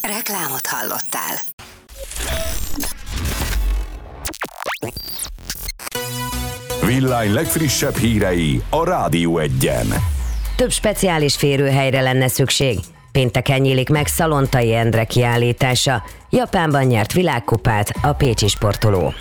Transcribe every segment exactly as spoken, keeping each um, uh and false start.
Reklámot hallottál. Villány legfrissebb hírei a Rádió Egyen. Több speciális férőhelyre lenne szükség. Pénteken nyílik meg Szalontai Endre kiállítása. Japánban nyert világkupát a pécsi sportoló.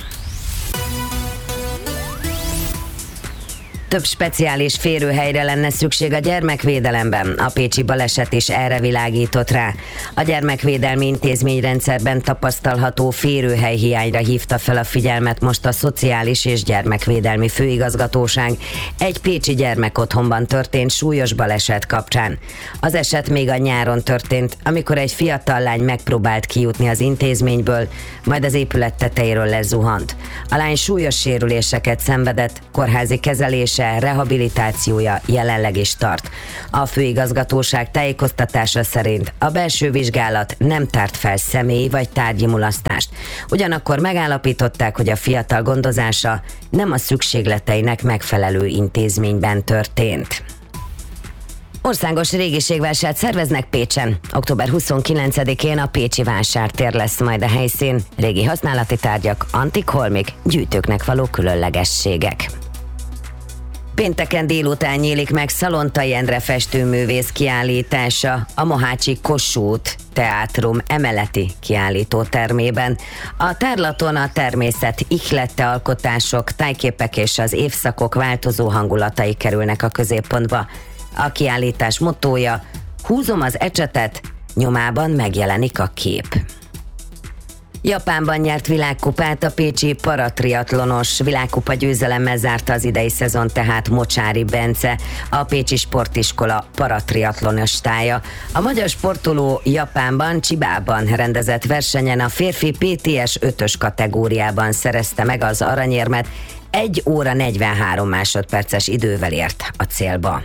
Több speciális férőhelyre lenne szükség a gyermekvédelemben. A pécsi baleset is erre világított rá. A gyermekvédelmi intézményrendszerben tapasztalható férőhely hiányra hívta fel a figyelmet most a Szociális és Gyermekvédelmi Főigazgatóság egy pécsi gyermekotthonban történt súlyos baleset kapcsán. Az eset még a nyáron történt, amikor egy fiatal lány megpróbált kijutni az intézményből, majd az épület tetejéről lezuhant. A lány súlyos sérüléseket szenvedett, kórházi kezelése, rehabilitációja jelenleg is tart. A főigazgatóság tájékoztatása szerint a belső vizsgálat nem tárt fel személyi vagy tárgyi mulasztást. Ugyanakkor megállapították, hogy a fiatal gondozása nem a szükségleteinek megfelelő intézményben történt. Országos régiségvásárt szerveznek Pécsen. október huszonkilencedikén a pécsi vásártér lesz majd a helyszín. Régi használati tárgyak, antik holmik, gyűjtőknek való különlegességek. Pénteken délután nyílik meg Szalontai Endre festőművész kiállítása a Mohácsi Kossuth Teátrum emeleti kiállítótermében. A tárlaton a természet ihlette alkotások, tájképek és az évszakok változó hangulatai kerülnek a középpontba. A kiállítás mottója: húzom az ecsetet, nyomában megjelenik a kép. Japánban nyert világkupát a pécsi paratriatlonos. Világkupa győzelemmel zárta az idei szezon tehát Mocsári Bence, a pécsi sportiskola paratriatlonostája. A magyar sportoló Japánban, Csibában rendezett versenyen a férfi pé té es ötös kategóriában szerezte meg az aranyérmet, egy óra negyvenhárom másodperces idővel ért a célba.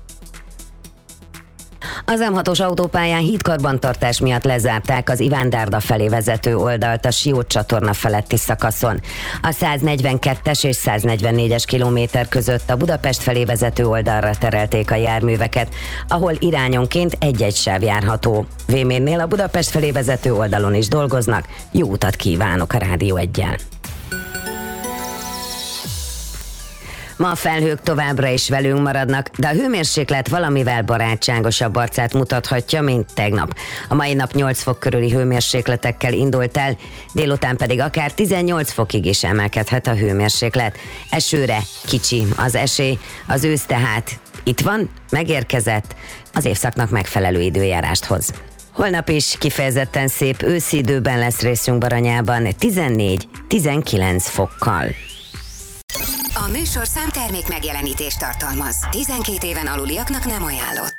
Az em hatos autópályán hídkarbantartás miatt lezárták az Iván-Dárda felé vezető oldalt a Siót csatorna feletti szakaszon. A száznegyvenkettes és száznegyvennégyes kilométer között a Budapest felé vezető oldalra terelték a járműveket, ahol irányonként egy-egy sáv járható. Vémérnél a Budapest felé vezető oldalon is dolgoznak. Jó utat kívánok a Rádió Eggyel! Ma a felhők továbbra is velünk maradnak, de a hőmérséklet valamivel barátságosabb arcát mutathatja, mint tegnap. A mai nap nyolc fok körüli hőmérsékletekkel indult el, délután pedig akár tizennyolc fokig is emelkedhet a hőmérséklet. Esőre kicsi az esély, az ősz tehát itt van, megérkezett, az évszaknak megfelelő időjárást hoz. Holnap is kifejezetten szép őszi időben lesz részünk Baranyában, tizennégy-tizenkilenc fokkal. A műsorszám termék megjelenítést tartalmaz. tizenkét éven aluliaknak nem ajánlott.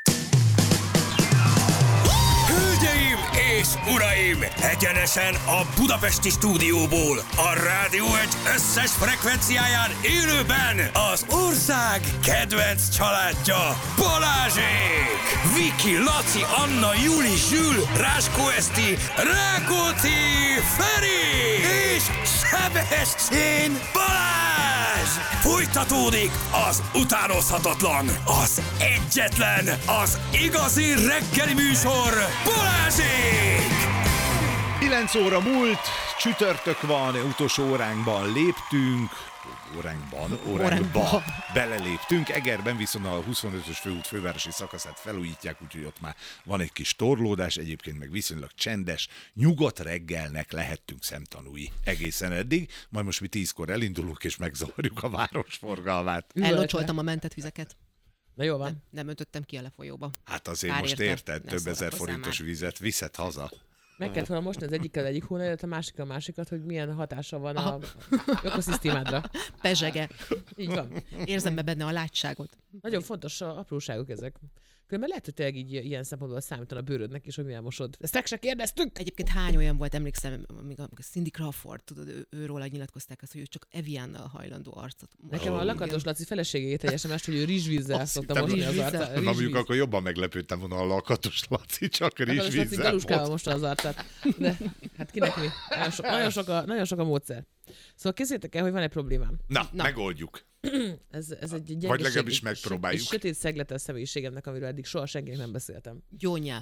Hölgyeim és uraim! Egyenesen a budapesti stúdióból, a Rádió Egy összes frekvenciáján élőben az ország kedvenc családja, Balázsék! Viki, Laci, Anna, Juli, Zsül, Ráskó Eszti, Rákóczi, Feri és Sebestyén Balázs! Folytatódik az utánozhatatlan, az egyetlen, az igazi reggeli műsor, Balázsék! kilenc óra múlt, csütörtök van, utolsó óránkban léptünk, óránkban, óránkban beleléptünk, Egerben viszont a huszonötös főút fővárosi szakaszát felújítják, úgyhogy ott már van egy kis torlódás, egyébként meg viszonylag csendes, nyugodt reggelnek lehettünk szemtanúi egészen eddig, majd most mi tízkor elindulunk és megzavarjuk a város forgalmát. Ellocsoltam a mentett vizeket. Na jó van. Nem, nem öntöttem ki a lefolyóba. Hát azért Pár most érte, érted, több ezer forintos már. Vizet viszed haza. Meg kellett volna mosni az egyikkel az egyik hónapot, a másik a másikat, hogy milyen hatása van a ökoszisztémádra. Pezsege. Így van. Érzem be benne a látságot. Nagyon fontos a apróságok ezek. Különben lehet, hogy tényleg így ilyen szempontból számítan a bőrödnek is, hogy milyen mosod. Ezt meg se kérdeztük! Egyébként hány olyan volt, emlékszem, amíg a Cindy Crawford, tudod, ő, őróla nyilatkozták azt, hogy ő csak Eviannal hajlandó arcot. Nekem a Lakatos Laci feleségét egy es em es, hogy ő rizsvízzel szokta mosni az arcát. Na mondjuk akkor jobban meglepődtem volna a Lakatos Laci, csak rizsvízzel. Lakatos Laci galuskával mosta az arcát. De hát kinek mi? Nagyon, so, nagyon, sok a, nagyon sok a módszer. Szóval készítek el, hogy van egy problémám. Na, Na. megoldjuk. ez, ez egy gyengeség, vagy legalábbis megpróbáljuk. Egy sötét szeglete a személyiségemnek, amiről eddig soha senkinek nem beszéltem. Gyónyá.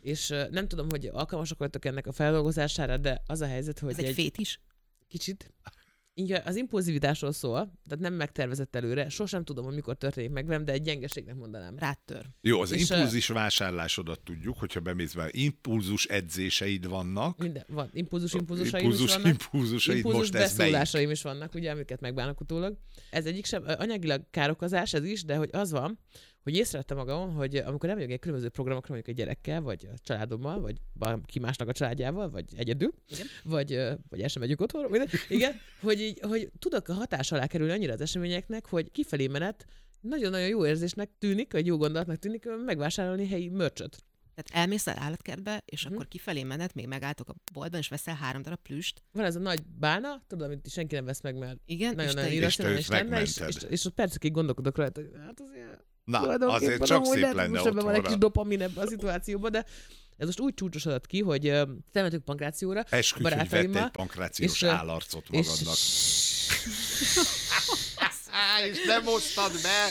és uh, nem tudom, hogy alkalmasak voltak ennek a feldolgozására, de az a helyzet, hogy Ez egy, egy fétis? Kicsit. Igen, az impulzivitásról szól, tehát nem megtervezett előre, sosem tudom, hogy mikor történik meg velem, de egy gyengeségnek mondanám. Rátör. Jó, az És, impulzus vásárlásodat tudjuk, hogyha bemész be, impulzus edzéseid vannak. Minden, van. Impulzus, impulzusaim impulzus, is vannak. impulzusaid, Impulzus most ez melyik? beszólásaim is vannak, ugye, amiket megbánok utólag. Ez egyik sem, anyagilag károkozás, ez is, de hogy az van, hogy észrevettem magam, hogy amikor elmegyek egy különböző programokra, mondjuk egy gyerekkel, vagy a családommal, vagy ki másnak a családjával, vagy egyedül, igen. vagy, vagy el sem megyünk otthonra, minden. Igen, hogy, így, hogy tudok a hatás alá kerülni annyira az eseményeknek, hogy kifelé menet nagyon-nagyon jó érzésnek tűnik, vagy jó gondolatnak tűnik megvásárolni helyi mörcsöt. Tehát elmész el állatkertbe, és Mhm. akkor kifelé menet, még megálltok a boltban, és veszel három darab plüst. Van ez a nagy bálna, tudod, amit senki nem vesz meg, mert Igen, és nagyon-nagyon te- irracionális és te őt lenne, és, és, megmented. és ott percekig gondolkodok rajta, hogy hát azért Na, tulajdonképpen azért csak amúgy szép lehet, hogy lenne most ebben van egy kis otthonra. dopamin ebben a szituációban, de ez most úgy csúcsosodott ki, hogy uh, temetünk pankrációra Esküdj, hogy vett barátaimmal, egy pankrációs és, ö, állarcot magadnak. És nem osztad be!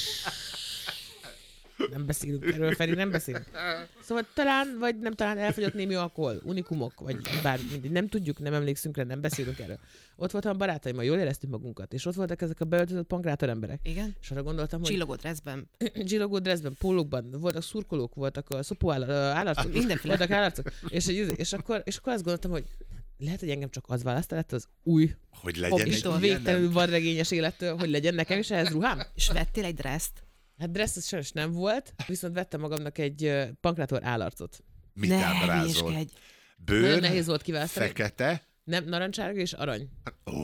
Nem beszélünk erről, Feri, nem beszélünk. Szóval talán, vagy nem talán elfogyott némi alkohol, unikumok, vagy bármi, mindegy, nem tudjuk, nem emlékszünk rá, nem beszélünk erről. Ott voltam a barátaimmal, jól éreztük magunkat, és ott voltak ezek a beöltözött pankrátor emberek. Igen. És arra gondoltam, hogy Csillogó dresszben. csillogó dresszben, pólókban, voltak szurkolók, voltak a szopó állarcok, mindenféle. voltak állarcok, és, és, akkor, és akkor azt gondoltam, hogy lehet, hogy engem csak az választ lett az új, Hogy legyen és egy ilyen, végtelenül nem? vadregényes élettől, hogy legyen nekem is ehhez ruhám. És vettél egy dresszt? Hát dressz az sajnos nem volt, viszont vettem magamnak egy ö, pankrátor állarcot. Mit Ne ábrázol? hülyeskedj. Bőr, Nagyon nehéz volt kiválasztani. fekete. Nem, narancsárga és arany. Ó,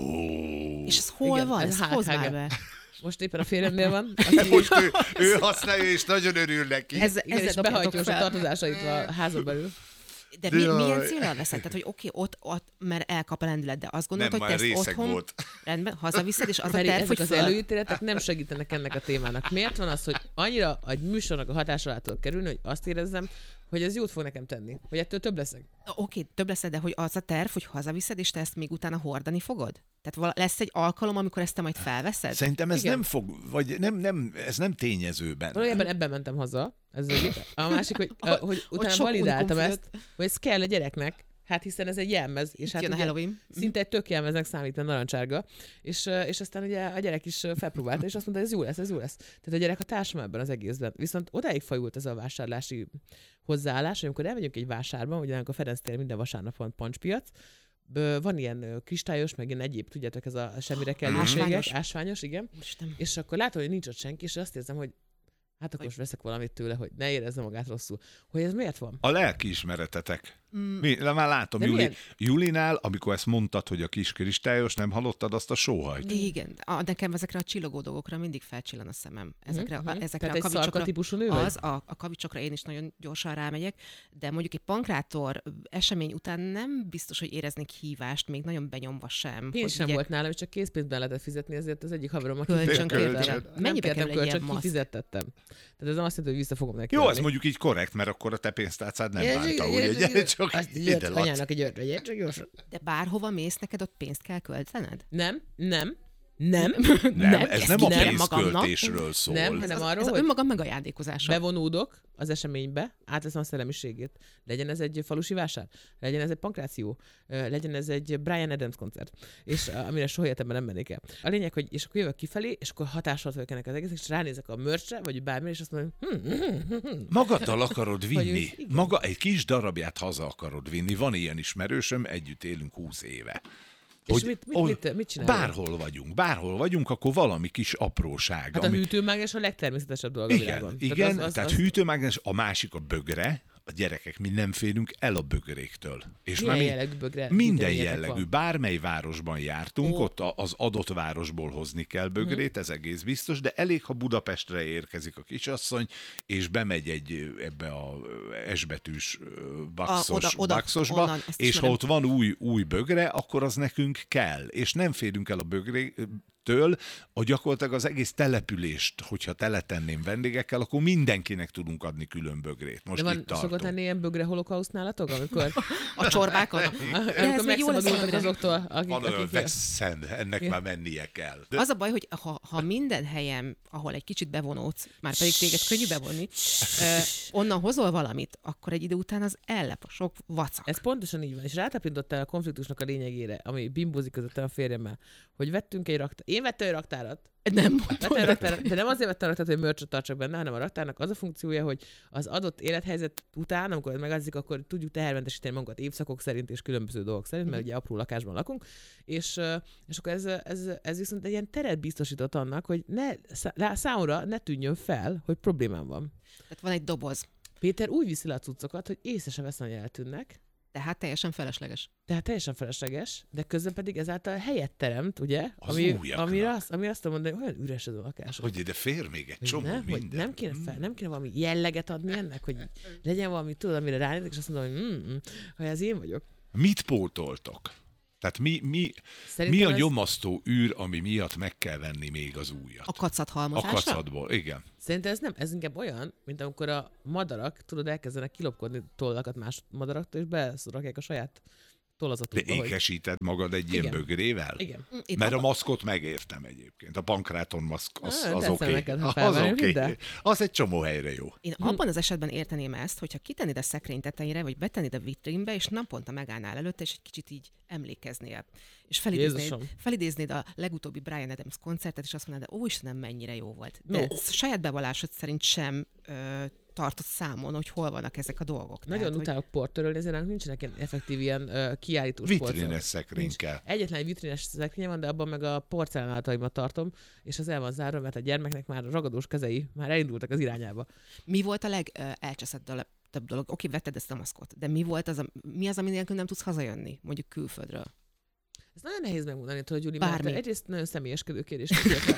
És ez hol Igen, van? ez Ez há- hozd hága. már be. Most éppen a férjemnél van. Aki, most ő, ő használja, és nagyon örül neki. Ez, igen, és ezzel dobjátok behajtja most a fel. tartozásait a házon belül. De mi, Jaj. milyen célral veszed? Tehát, hogy oké, ott, ott, mert elkap a lendület, de azt gondolod, Nem, hogy te már ezt részeg otthon volt. rendben hazaviszed, és az Feri, a terv, ezek hogy az föl... előítéletek nem segítenek ennek a témának. Miért van az, hogy annyira egy műsornak a hatás alá tudok kerülni, hogy azt érezzem, hogy ez jót fog nekem tenni, hogy ettől több leszek. Oké, több lesz, de hogy az a terv, hogy hazaviszed, és te ezt még utána hordani fogod? Tehát vala- lesz egy alkalom, amikor ezt te majd felveszed? Szerintem ez Igen. nem fog, vagy nem, nem, ez nem tényezőben. Valójában ebben mentem haza, ez az egyik. A másik, hogy, a, hogy utána sok validáltam unikum ezt, hogy ez kell a gyereknek, hát hiszen ez egy jelmez, és hát jön a ugye Halloween. szinte egy tök jelmeznek számít a narancsárga, és, ö, és aztán ugye a gyerek is ö, felpróbálta, és azt mondta, ez jó lesz, ez jó lesz. Tehát a gyerek a társam ebben az egészben. Viszont odáig fajult ez a vásárlási hozzáállás, hogy amikor elmegyünk egy vásárban, ugye a Ferenc téren minden vasárnap van pancspiac, Ö, van ilyen ö, kristályos, meg ilyen egyéb, tudjátok, ez a semmire kellőségek, Ásványos. ásványos, igen. Isten. És akkor látom, hogy nincs ott senki, és azt érzem, hogy hát akkor most veszek valamit tőle, hogy ne érezze magát rosszul. Hogy ez miért van? A lelkiismeretetek. Mm. Mi, már látom, De Juli, milyen? Julinál, amikor ezt mondtad, hogy a kis kristályos, nem hallottad azt a sóhajt? Igen, a, nekem ezekre a csillogó dolgokra mindig felcsillan a szemem. Ezekre, Mhm, a, mhm. ezekre Tehát a egy szarka kavicsokra, típusú nő vagy? az, a, a kavicsokra én is nagyon gyorsan rámegyek, de mondjuk egy pankrátor esemény után nem biztos, hogy éreznék hívást, még nagyon benyomva sem. Én hogy sem ugye volt nálam, és csak készpénzben lehetett fizetni, ezért az egyik haverom, aki Kölcsön fizetett, kérte. nem Mennyibe kértem kerül egy ilyen kölcsön, maszk? kifizettettem. Tehát ez nem azt jelenti, hogy vissza fogom neki Jó, az adni. mondjuk így korrekt, mert akkor a te pénztárcád nem Igen, bánta, igen, ugye? igen, igen. Csak Azt ide jött ladt. anyának egy ördögyet, csak gyorsan. De bárhova mész, neked ott pénzt kell költened? Nem, nem, nem, Nem, ez nem a nem, pénzköltésről szól. nem, hanem Ez, arról, ez a hogy önmagam megajándékozása. bevonódok az eseménybe, átveszem a szellemiségét. Legyen ez egy falusi vásár, legyen ez egy pankráció, ö, legyen ez egy Brian Adams koncert, és ö, amire soha életemben nem mennék el. A lényeg, hogy és akkor jövök kifelé, és akkor hatással vagyok ennek az egész, és ránézek a mörcsre, vagy bármire, és azt mondom, hm, hm, hm, hm. Magaddal akarod vinni, Hogy úgy, igen. maga egy kis darabját haza akarod vinni. Van ilyen ismerősöm, együtt élünk húsz éve. És mit- mit- ó, mit- mit csinálunk? Bárhol vagyunk, bárhol vagyunk, akkor valami kis apróság. Hát a hűtőmágnes a legtermészetesebb dolog a Igen, világon. igen, Tehát az, az, tehát az, hűtőmágnes, a másik a bögre, a gyerekek, mi nem félünk el a bögréktől. És Milyen már mi jellegű bögre? minden hűtőményetek jellegű, van? bármely városban jártunk, Ó. ott a- az adott városból hozni kell bögrét, ez egész biztos, de elég, ha Budapestre érkezik a kisasszony, és bemegy egy ebbe a esbetűs baxos, oda- oda, baxosba, onnan, ezt és ha ismerem. ott van új, új bögre, akkor az nekünk kell, és nem férünk el a bögrétől, től a gyakorlatilag az egész települést, hogyha teletenném vendégekkel, akkor mindenkinek tudunk adni külön bögrét. Most De itt van, tartunk. szokott lenni ilyen bögre holokauszt nálatok, amikor, A csorbákon. amikor megszabadultak azoktól, akik... Van olyan akik vesszen, ennek Ja. már mennie kell. De Az a baj, hogy ha, ha minden helyen, ahol egy kicsit bevonódsz, már pedig téged könnyű bevonni, eh, onnan hozol valamit, akkor egy idő után az ellep a sok vacak. Ez pontosan így van, és rátapintottál a konfliktusnak a lényegére, ami bimbózik közöttem a férjemmel, hogy vettünk egy raktárat. Én vettem egy raktárat, Nem vettem egy raktárat, de nem azért vettem a raktárat, hogy mörcsöt tartsak benne, hanem a raktárnak az a funkciója, hogy az adott élethelyzet után, amikor megadzik, akkor tudjuk tehermentesíteni magunkat évszakok szerint és különböző dolgok szerint, mert ugye apró lakásban lakunk, és, ö, és akkor ez, ez, ez viszont egy ilyen teret biztosított annak, hogy ne, szá- számomra ne tűnjön fel, hogy problémám van. Tehát van egy doboz, Péter úgy viszi le a cuccokat, hogy észre se veszem, hogy eltűnnek, tehát teljesen felesleges. tehát teljesen felesleges, de közben pedig ezáltal helyet teremt, ugye? Az Ami, újaknak. amire azt, ami azt mondom, hogy olyan üres ez a lakás. hogy ide fér még egy Hogy csomó nem, hogy minden. nem, kéne fel, nem kéne valami jelleget adni ennek, hogy legyen valami, tudod, amire ránézek, és azt mondom, hogy mm, mm, hogy ez én vagyok. Mit pótoltok? Tehát mi, mi, Szerintem mi a ez- nyomasztó űr, ami miatt meg kell venni még az újat? A kacat A halmozásra? kacatból, igen. Szerintem ez nem, ez inkább olyan, mint amikor a madarak, tudod, elkezdenek kilopkodni tollakat más madaraktól, és beszrakják a saját De tollazatukba. hogy... ékesíted magad egy ilyen Igen. bögrével? Igen. Itt Mert a abba- maszkot megértem egyébként. A pankráton maszk, az, Ah, az tetszene oké. neked, ha Az felvennél, oké. de- Az egy csomó helyre jó. Én abban az esetben érteném ezt, hogyha kitennéd a szekrény tetejére, vagy betennéd a vitrínbe, és naponta megállnál előtte, és egy kicsit így emlékeznél. És felidéznéd, Jézusom. felidéznéd a legutóbbi Bryan Adams koncertet, és azt mondanád, ó Istenem, mennyire jó volt. De No. no. saját bevallásod szerint sem ö, tartott számon, hogy hol vannak ezek a dolgok. Nagyon Tehát, hogy utálok portörölni, ezért nálunk nincsenek ilyen effektív ilyen uh, kiállítós Vitrines porcelán. szekrény Nincs. kell. Egyetlen egy vitrines szekrénye van, de abban meg a porcelánáltaimat tartom, és az el van zárva, mert a gyermeknek már ragadós kezei már elindultak az irányába. Mi volt a legelcseszettebb dolog? Oké, vetted ezt a maszkot, de mi volt az, a, mi az, ami nélkül nem tudsz hazajönni, mondjuk külföldről? Ez nagyon nehéz megmondani, tudod, Gyuri, Bármi. mert egyrészt nagyon személyeskedő kérdés.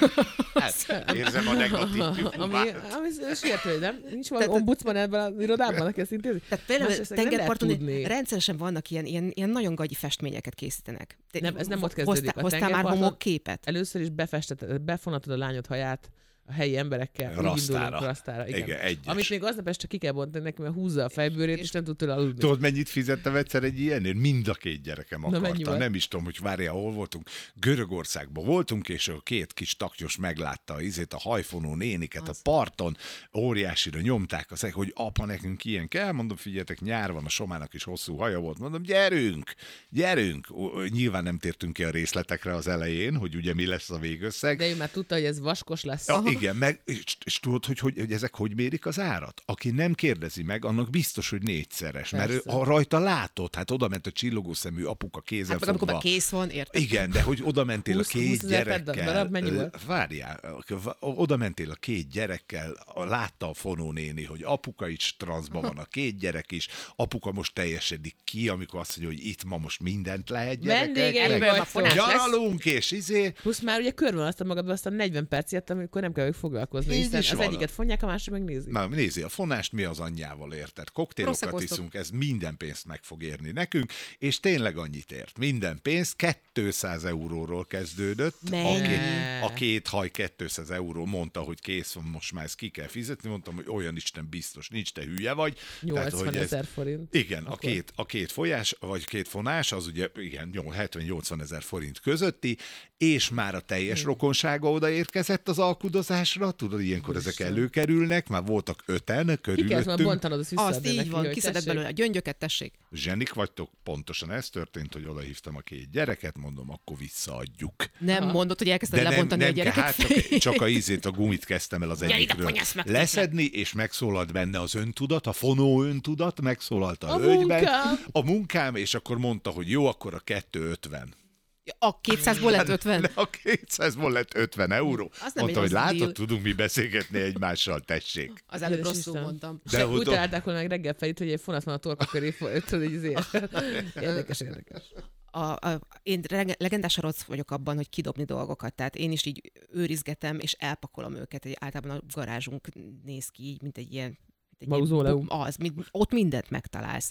Hát, érzem a negatív ami, ami sértő, nem? Nincs valami ombudsman ebben az irodában, aki ezt intézi? Tehát például Másrészt meg nem tengerparton lehet tudni. rendszeresen vannak ilyen, ilyen, ilyen nagyon gagyi festményeket készítenek. Te Nem, ez nem ott hoztál- kezdődik. A Hoztál már tengerparton- homokképet? Először is befestetted, befonatod a lányod haját a helyi emberekkel. úgy Rasztára. indulunk rasztára. Igen. Igen, egyes. Amit még aznap este ki kell bontani neki, mert húzza a fejbőrét, és nem tud tőle aludni. Tudod, mennyit fizettem egyszer egy ilyenért? Mind a két gyerekem mennyi akarta. volt? Nem is tudom, hogy várjál, hol voltunk. Görögországban voltunk, és a két kis taknyos meglátta az izét, a hajfonó néniket a parton, óriásira nyomták az, hogy apa, nekünk ilyen kell. Mondom, figyeljetek, nyár van, a Somának is hosszú haja volt. Mondom, gyerünk, gyerünk. Ó, Nyilván nem tértünk ki a részletekre az elején, hogy ugye mi lesz a végösszeg. De ő már tudta, hogy ez vaskos lesz. Ja, igen, meg, és, és tudod, hogy, hogy, hogy ezek hogy mérik az árat? Aki nem kérdezi meg, annak biztos, hogy négyszeres. Mert ő, Persze. ha rajta látod, hát oda ment a csillogó szemű apuka kézzel Hát meg amikor fogva. már kész van, érted? Igen, de hogy oda mentél a húsz- két húszezer per gyerekkel. darab, mennyi volt? Várjál, oda mentél a két gyerekkel, látta a fonónéni, hogy apuka is transzban van, a két gyerek is, apuka most teljesedik ki, amikor azt mondja, hogy itt ma most mindent lehet gyerekek. Vendégeim meg vagytok. Nyaralunk, és izé. Plusz már ugye körvonalaztad magadba azt a negyven percet, amikor nem kell velük foglalkozni, Így hiszen is az van. egyiket fonják, a másik meg nézi. Na, nézi, a fonást mi az anyjával érted? Koktélokat Proseccosztok. iszunk, ez minden pénzt meg fog érni nekünk, és tényleg annyit ért. Minden pénz kétszáz euróról kezdődött. Mennyi? A, két, a két haj kétszáz euró, mondta, hogy kész van, most már ezt ki kell fizetni. Mondtam, hogy olyan Isten biztos nincs, te hülye vagy. nyolcvanezer forint. Igen, a Akkor. két, a két folyás, vagy két fonás, az ugye igen, hetven-nyolcvan ezer forint közötti, és már a teljes rokonsága odaérkezett az alkudozásra, tudod, ilyenkor ezek előkerülnek, már voltak öten Ki kellett volna körülöttünk. bontanod, azt Azt visszaadni így neki, van, hogy kiszedett tessék. belőle a gyöngyöket, tessék. Zsenik vagytok, pontosan ez történt, hogy odahívtam a két gyereket, mondom, akkor visszaadjuk. Nem Aha. mondod, hogy elkezdted De nem, lebontani nem a kell, gyereket. hát csak, csak a ízét, a gumit kezdtem el az Ja, ide egyikről fonyasz meg, leszedni, és megszólalt benne az öntudat, a fonó öntudat, megszólalt a, A hölgyben, munkám. a munkám, és akkor mondta, hogy jó, akkor a kettő ötven. A kétszázból lett ötven? A kétszázból lett ötven euró. Az nem Mondta, egy hogy rossz látod, deal. tudunk mi beszélgetni egymással, tessék. Az előbb Jézus rosszul Isten. mondtam. De De hogy úgy ott- találták volna meg reggel felét, hogy egy fonat van a torka köré, tudod, így azért. Érdekes, érdekes. A, a, én reg- legendás rossz vagyok abban, hogy kidobni dolgokat. Tehát én is így őrizgetem, és elpakolom őket. Egy, általában a garázsunk néz ki így, mint egy ilyen... Mint egy Mauzóleum. Ilyen, az, mint, ott mindent megtalálsz.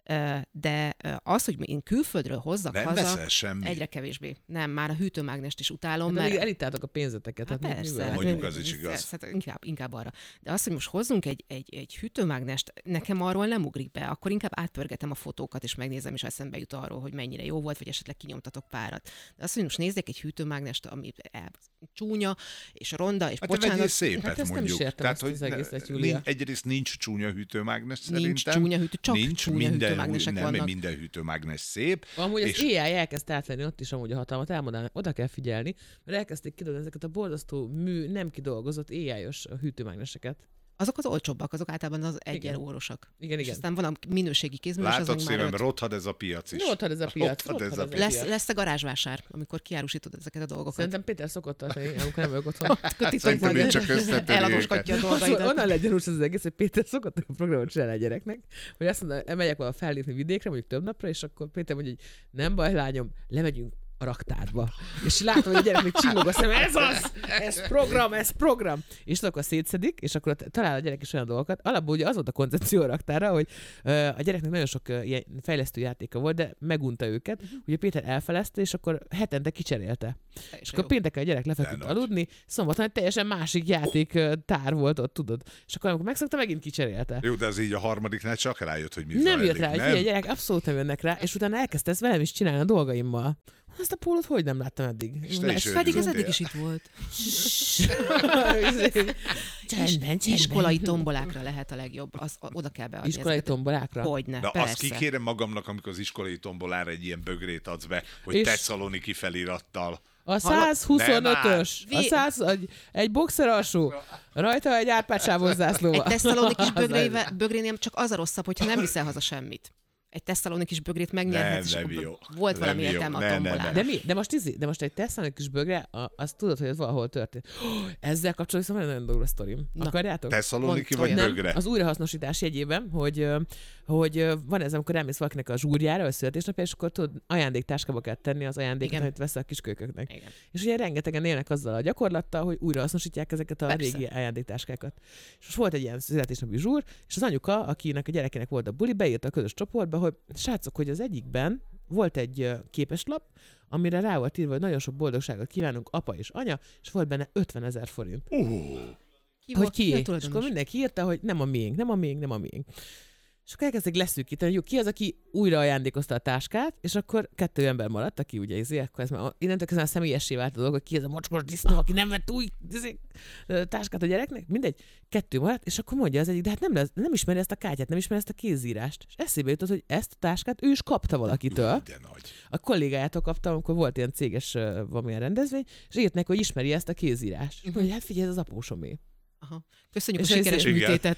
De az, hogy én külföldről hozzak nem haza, veszel semmi. egyre kevésbé. Nem, már a hűtőmágnest is utálom. Hát mert... elitáltak a pénzeteket. Hát hát persze. mivel? Mondjuk az is igaz. Hát inkább, inkább arra. De az, hogy most hozzunk egy, egy, egy hűtőmágnest, nekem arról nem ugrik be. Akkor inkább átpörgetem a fotókat, és megnézem, és eszembe jut arról, hogy mennyire jó volt, vagy esetleg kinyomtatok párat. De azt, hogy most nézzek egy hűtőmágnest, ami csúnya, és ronda, és Hát bocsánat. te vegyél szépet, Hát ezt nem is mondjuk. értem, ezt az egészet, Júlia. nincs, egyrészt nincs csúnya hűtőmágnes szerintem. Nincs csúnya hűtő, csak nincs csúnya minden, hűtőmágnesek nem, vannak. minden hűtőmágnes szép. Amúgy és... az á i elkezd átvenni ott is amúgy a hatalmat, elmondanak, oda kell figyelni, mert elkezdték kidolgozni ezeket a borzasztó mű, nem kidolgozott á i-os hűtőmágneseket. Azok az olcsóbbak, azok általában az egyenórosak. Igen, és igen. aztán van a minőségi kézmű, és Látok azon már szívem, öt. rothad ez a piac is. Rothad ez a piac. Rothad ez a piac. Lesz, lesz a garázsvásár, amikor kiárusítod ezeket a dolgokat. Szerintem Péter szokott tartani, amikor nem vagyok otthon. Kötitok Szerintem majd, én csak összetöri eladósgatja a Szóval dolgaidat. onnan legyen úgy az egész, hogy Péter szokott a programot csinálni a gyereknek, hogy azt mondja, megyek valahol fellépni vidékre, mondjuk több napra, és akkor Péter mondja, hogy nem baj, lányom, lemegyünk a raktárba. És látom, hogy a gyereknek csillog a szem, ez az! Ez program, ez program! És akkor szétszedik, és akkor talál a gyerek is olyan dolgokat. Alapból ugye az volt a koncepció a raktárra, hogy uh, a gyereknek nagyon sok uh, ilyen fejlesztő játéka volt, de megunta őket. Uh-huh. Ugye Péter elfelezte, és akkor hetente kicserélte. Teljesen És akkor jó. pénteken a gyerek lefeküdt aludni, szombaton egy teljesen másik játék uh, tár volt ott, tudod. És akkor amikor megszokta, megint kicserélte. Jó, de ez így a harmadiknál csak rájött, hogy mi Nem zajlik, jött rá, hogy nem? a gyerek abszolút nem jönnek rá, és utána elkezdte ezt velem is csinálni a dolgaimmal. Ezt a pólót hogy nem láttam eddig? És te is Pedig ez örültél. eddig is itt volt. Csendben, Iskolai tombolákra lehet a legjobb. Az, oda kell beadni. Iskolai ezeket. tombolákra? Hogyne, Na persze. azt kikérem magamnak, amikor az iskolai tombolára egy ilyen bögrét adsz be, hogy És- Tesszaloniki felirattal. A százhuszonötös, Nem a száz, egy, egy boxer alsó, rajta egy árpácsávos zászlóval. Egy tesszalonikis Az bögrével, bögrénél csak az a rosszabb, hogyha nem viszel haza semmit. Egy tesszalonikis bögrét megnyerhetsz, Nem, és nem akkor jó. volt Nem valami jó. értelme Ne, a ne, tombolára. ne. De mi? De most, izé, de most egy tesszalonikis bögre, a, azt tudod, hogy ez valahol történt. Oh, ezzel kapcsolatban van egy nagyon durva sztorim. Na. Akarjátok? Tesszaloniki Mondd, vagy olyan. bögre? Az újrahasznosítás jegyében, hogy, ö, hogy ö, van ez, amikor elmész valakinek a zsúrjára, a születésnapja, és akkor tudod, ajándéktáskába kell tenni az ajándékot, Igen. amit veszel a kiskölykök. Igen. És ugye rengetegen élnek azzal a gyakorlattal, hogy újrahasznosítják ezeket a Persze. régi ajándéktáskákat. És most volt egy ilyen születésnapi zsúr, és az anyuka, akinek a gyerekének volt a buli, beírta a közös csoportba, hogy srácok, hogy az egyikben volt egy ö, képeslap, amire rá volt írva, hogy nagyon sok boldogságot kívánunk apa és anya, és volt benne ötvenezer forint. Uh, Ki Hogy volt- ki a ki? És tulajdonos? akkor mindenki írta, hogy nem a miénk, nem a miénk, nem a miénk. És akkor elkezdték leszűkíteni, hogy jó, ki az, aki újra ajándékozta a táskát, és akkor kettő ember maradt, aki ugye izé, akkor ez már, innentől kezdve már személyessé vált a dolog, hogy ki ez a mocskos disznó, aki nem vett új izé, táskát a gyereknek, mindegy, kettő maradt, és akkor mondja az egyik, de hát nem, lesz, nem ismeri ezt a kártyát, nem ismeri ezt a kézírást. És eszébe jutott, hogy ezt a táskát ő is kapta valakitől. de nagy. A kollégájától kaptam, amikor volt ilyen céges uh, valamilyen rendezvény, és írt neki, hogy ismeri ezt a kézírást. És mondja, hát figyelj, ez az apósomé. Aha. Köszönjük És a ez- sikeres igen. műtétet.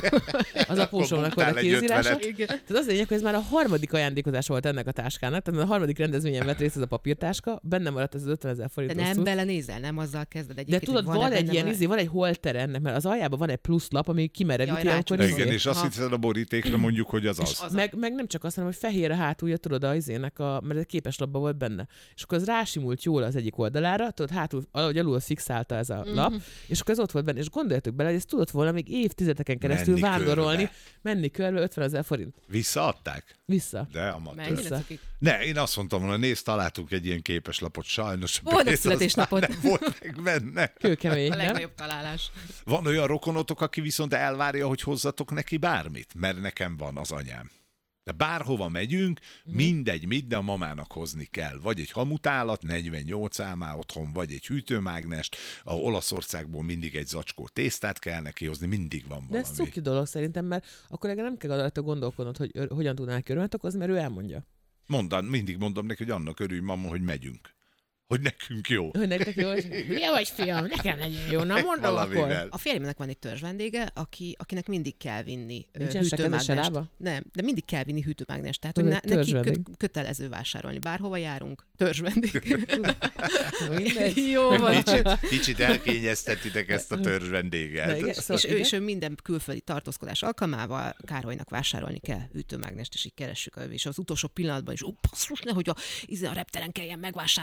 Az apósomnak volt a buktál egy kézírása. ötvenet. Tehát az a lényeg, hogy ez már a harmadik ajándékozás volt ennek a táskának, tehát a harmadik rendezvényen vett részt ez a papírtáska, benne maradt ez az ötvenezer De forint. nem hosszú. belenézel, nem azzal kezded De egyébként. tudod, hogy van van-e egy benne ilyen, valami- izé, van egy holter ennek, mert az aljában van egy plusz lap, ami kimerevíti, Jaj, amikor rácsúszik. Igen, izé. és azt Aha. hiszed a borítékra mondjuk, hogy az az. Az Meg, meg nem csak azt, hanem, hogy fehér a hátulja, tudod, az izének a, mert egy képeslapban volt benne. És akkor az rásimult jól az egyik oldalára, tudod, hátul, ahogy alul fixálta ez a Mhm. lap, és akkor ez ott volt benne. És gondoljatok bele, hogy ezt tudott volna még évtizedeken keresztül Menni vándorolni, körbe. menni körbe ötvenezer forint. Visszaadták? Vissza. De amatőr. Mennyire Vissza. cukik? Ne, én azt mondtam volna, nézd, találtunk egy ilyen képeslapot, sajnos. Boldog pénz születésnapot. aztán nem volt meg benne. Kőkemény, A nem? legnagyobb találás. Van olyan rokonotok, aki viszont elvárja, hogy hozzatok neki bármit, mert nekem van az anyám. De bárhova megyünk, mindegy, mit, de a mamának hozni kell. Vagy egy hamutálat, negyvennyolc álmá otthon, vagy egy hűtőmágnest, a Olaszországból mindig egy zacskó tésztát kell neki hozni, mindig van De valami. ez cuki dolog szerintem, mert akkor legalább nem kell rajta gondolkodnod, hogy ö- hogyan tudnánk örömet okozni, mert ő elmondja. Mondan, mindig mondom neki, hogy annak örülj, mama, hogy megyünk. Hogy nekünk jó. Hogy nektek jó, hogy hülye vagy, fiam, nekem legyen jó, na mondom akkor. Valamivel. A férjemnek van egy törzs vendége, aki, akinek mindig kell vinni ö, Nincsen se keze, se hűtőmágnest. lába? Nem, de mindig kell vinni hűtőmágnest. Tehát, hogy Tudod, ne, neki törzsvendég. kö, kötelező vásárolni. Bárhova járunk, törzsvendég. Mindegy. Jó van. Kicsit, kicsit elkényeztetitek ezt a törzs Na vendéget. igen, szóval És ő, igen. és ő minden külföldi tartózkodás alkalmával Károlynak vásárolni kell hűtőmágnest, és így keressük. És az utolsó pillanatban is, ó, basszus, nehogy a, izé a repteren kelljen megvásárolni, mert akkor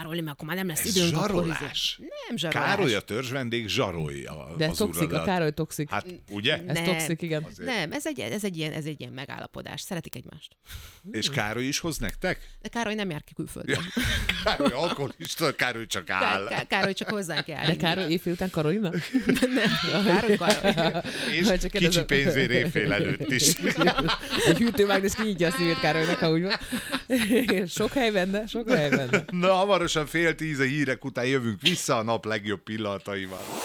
már nem lesz időnk. Zsarolás. Nem zsarolás. Károly a törzsvendég zsarolja De az toxik, uradat. a Károly toxik. Hát, ugye? Ez Nem. toxik, igen. Nem, ez egy, ez, egy ilyen, ez egy ilyen megállapodás. Szeretik egymást. És Károly is hoz nektek? De Károly nem jár ki külföldre. Károly alkoholista, Károly csak áll. Ká- Károly csak hozzánk jár. De Károly éjfél után Karolina? Nem, Károly, Károly. És Vagy csak kicsi kérdezem. pénzért évfél előtt is. Egy hűtőmágnes kinyitja a szívét Károlynak, ha úgy van. Sok hely benne, sok hely benne. Na, hamarosan fél tíz a hírek után jövünk vissza a nap legjobb pillanataival.